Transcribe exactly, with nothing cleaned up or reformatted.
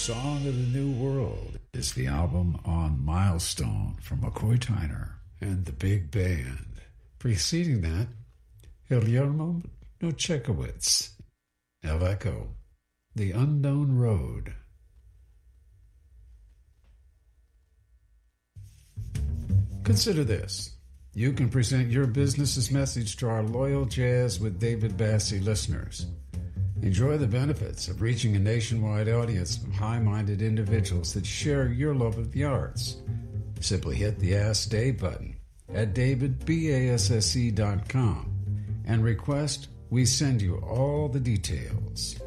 Song of the New World is the album on Milestone from McCoy Tyner and the Big Band. Preceding that, Guillermo Nochekowitz, El Echo, The Unknown Road. Consider this. You can present your business's message to our loyal Jazz with David Bassie listeners. Enjoy the benefits of reaching a nationwide audience of high-minded individuals that share your love of the arts. Simply hit the Ask Dave button at david basse dot com and request we send you all the details.